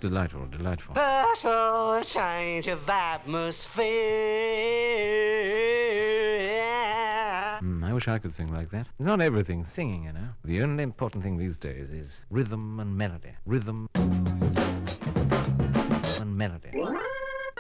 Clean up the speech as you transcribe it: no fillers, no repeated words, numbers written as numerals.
Delightful, delightful. Ask for a change of atmosphere. I wish I could sing like that. Not everything singing, you know. The only important thing these days is rhythm and melody. Rhythm and melody.